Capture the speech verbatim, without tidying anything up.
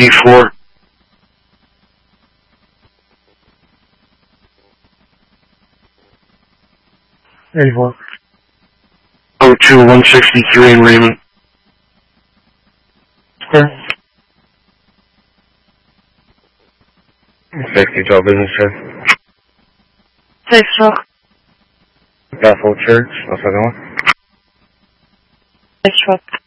eighty-four. eighty-four. oh two one sixty-three in Raymond. Clear. sixty twelve business check. Six truck. Bethel Church, what's the other one? Six truck.